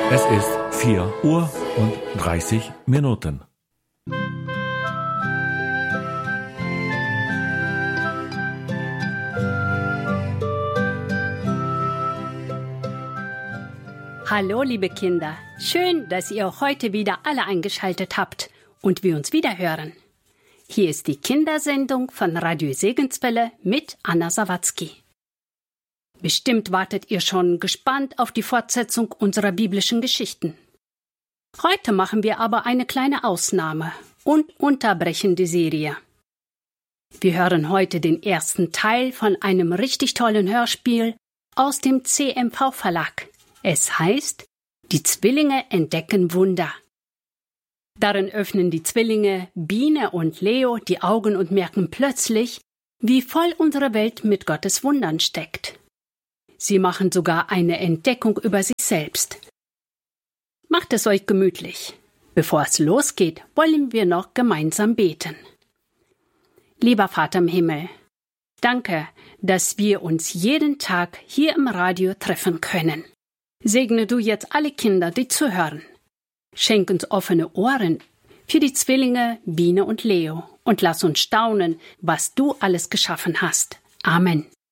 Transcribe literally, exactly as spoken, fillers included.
Es ist vier Uhr und dreißig Minuten. Hallo, liebe Kinder. Schön, dass ihr heute wieder alle eingeschaltet habt und wir uns wieder hören. Hier ist die Kindersendung von Radio Segenswelle mit Anna Sawatzki. Bestimmt wartet ihr schon gespannt auf die Fortsetzung unserer biblischen Geschichten. Heute machen wir aber eine kleine Ausnahme und unterbrechen die Serie. Wir hören heute den ersten Teil von einem richtig tollen Hörspiel aus dem C M V-Verlag. Es heißt, die Zwillinge entdecken Wunder. Darin öffnen die Zwillinge Biene und Leo die Augen und merken plötzlich, wie voll unsere Welt mit Gottes Wundern steckt. Sie machen sogar eine Entdeckung über sich selbst. Macht es euch gemütlich. Bevor es losgeht, wollen wir noch gemeinsam beten. Lieber Vater im Himmel, danke, dass wir uns jeden Tag hier im Radio treffen können. Segne du jetzt alle Kinder, die zuhören. Schenk uns offene Ohren für die Zwillinge Biene und Leo und lass uns staunen, was du alles geschaffen hast. Amen.